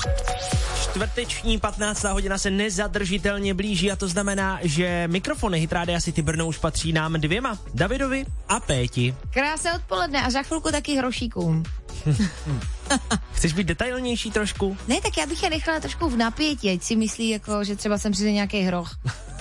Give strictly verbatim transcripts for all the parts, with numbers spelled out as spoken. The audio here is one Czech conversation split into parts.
Čtvrteční patnáctá hodina se nezadržitelně blíží a to znamená, že mikrofony Hit Rádia City Brno už patří nám dvěma, Davidovi a Péti. Krásné odpoledne a za chvilku taky hrošíkům. Chceš být detailnější trošku? Ne, tak já bych je nechala trošku v napětí, ať si myslí, jako, že třeba sem přijde nějaký hroch.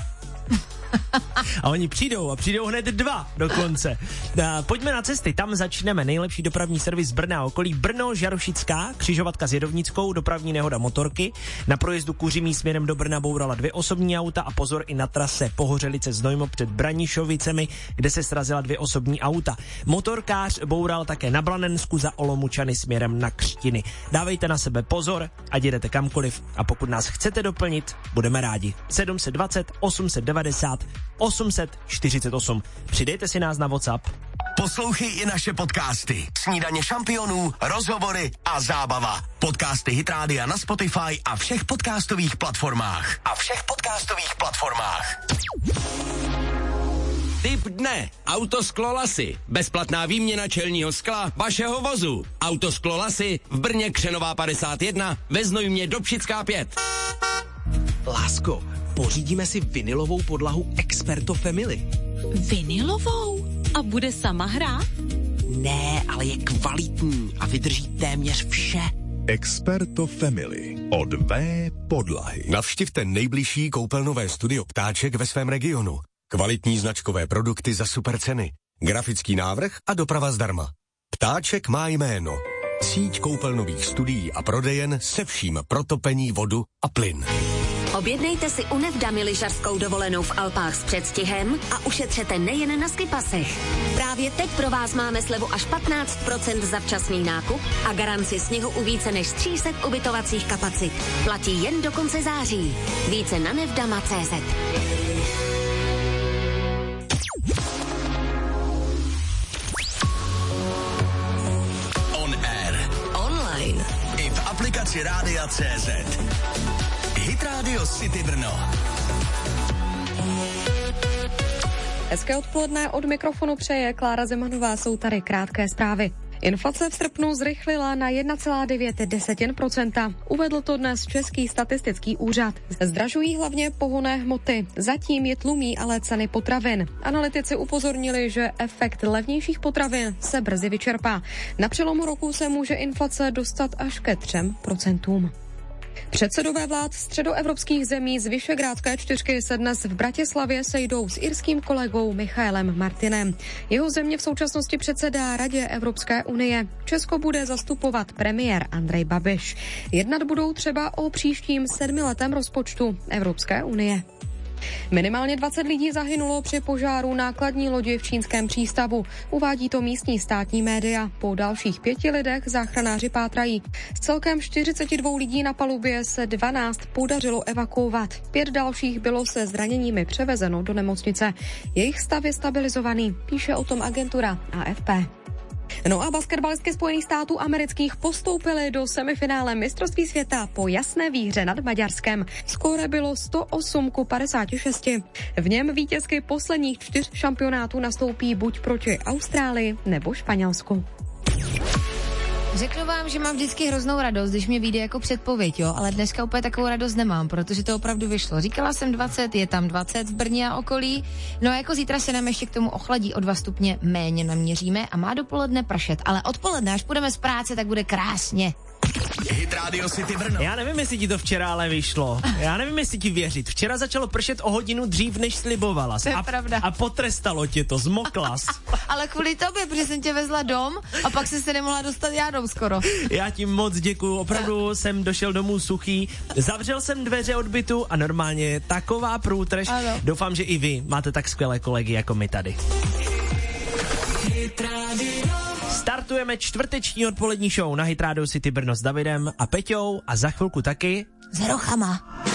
A oni přijdou a přijdou hned dva dokonce. A pojďme na cesty, tam začneme. Nejlepší dopravní servis Brna a okolí. Brno, Žarošická, křižovatka s Jedovnickou, dopravní nehoda motorky. Na projezdu Kuřimí směrem do Brna bourala dvě osobní auta a pozor i na trase Pohořelice Znojmo před Branišovicemi, kde se srazila dvě osobní auta. Motorkář boural také na Blanensku za Olomučany směrem na Křtiny. Dávejte na sebe pozor, ať jedete kamkoliv a pokud nás chcete doplnit, budeme rádi. sedm set dvacet, osm set devadesát, osm set čtyřicet osm. Přidejte si nás na WhatsApp. Poslouchej i naše podcasty. Snídaně šampionů, rozhovory a zábava. Podcasty Hit Rádia na Spotify a všech podcastových platformách. A všech podcastových platformách. Tip dne. Autosklo Lasy. Bezplatná výměna čelního skla vašeho vozu. Autosklo Lasy v Brně Křenová padesát jedna, ve Znojmě Dobšická pět. Lásko, pořídíme si vinylovou podlahu Experto Family. Vinylovou? A bude sama hrát? Ne, ale je kvalitní a vydrží téměř vše. Experto Family od V podlahy. Navštivte nejbližší koupelnové studio Ptáček ve svém regionu. Kvalitní značkové produkty za super ceny. Grafický návrh a doprava zdarma. Ptáček má jméno. Síť koupelnových studií a prodejen se vším pro topení, vodu a plyn. Objednejte si u Nevdamy lyžařskou dovolenou v Alpách s předstihem a ušetřete nejen na skipasech. Právě teď pro vás máme slevu až patnáct procent za včasný nákup a garanci sněhu u více než tři sta ubytovacích kapacit. Platí jen do konce září. Více na nevdama tečka cé zet. On air. Online. I v aplikaci Rádia tečka cé zet. Hit Radio City Brno. Hezké odpoledne, od mikrofonu přeje Klára Zemanová, jsou tady krátké zprávy. Inflace v srpnu zrychlila na jedna celá devět procenta. Uvedl to dnes Český statistický úřad. Zdražují hlavně pohonné hmoty. Zatím je tlumí ale ceny potravin. Analytici upozornili, že efekt levnějších potravin se brzy vyčerpá. Na přelomu roku se může inflace dostat až ke třem procentům. Předsedové vlád středoevropských zemí z Visegrádské čtyřky se dnes v Bratislavě sejdou s irským kolegou Michaelem Martinem. Jeho země v současnosti předsedá Radě Evropské unie. Česko bude zastupovat premiér Andrej Babiš. Jednat budou třeba o příštím sedmiletém rozpočtu Evropské unie. Minimálně dvacet lidí zahynulo při požáru nákladní lodi v čínském přístavu. Uvádí to místní státní média. Po dalších pěti lidech záchranáři pátrají. Z celkem čtyřicet dva lidí na palubě se dvanáct podařilo evakuovat. Pět dalších bylo se zraněními převezeno do nemocnice. Jejich stav je stabilizovaný, píše o tom agentura A F P. No a basketbalistky Spojených států amerických postoupily do semifinále mistrovství světa po jasné výhře nad Maďarskem. Skóre bylo sto osm ku padesáti šesti. V něm vítězky posledních čtyř šampionátů nastoupí buď proti Austrálii nebo Španělsku. Řeknu vám, že mám vždycky hroznou radost, když mě vyjde jako předpověď, jo, ale dneska úplně takovou radost nemám, protože to opravdu vyšlo. Říkala jsem dvacet, je tam dvacet v Brně a okolí, no a jako zítra se nám ještě k tomu ochladí o dva stupně méně naměříme a má dopoledne pršet, ale odpoledne, až půjdeme z práce, tak bude krásně. Hit Radio City Brno. Já nevím, jestli ti to včera ale vyšlo. Já nevím, jestli ti věřit. Včera začalo pršet o hodinu dřív, než slibovala. To je a, pravda. A potrestalo tě to, zmoklas. Ale kvůli tobě, protože jsem tě vezla dom a pak jsi se nemohla dostat já dom skoro. Já ti moc děkuju, opravdu jsem došel domů suchý, zavřel jsem dveře od bytu a normálně je taková průtrž. Ano. Doufám, že i vy máte tak skvělé kolegy jako my tady. Startujeme čtvrteční odpolední show na Hit Radio City Brno s Davidem a Peťou a za chvilku taky S rochama.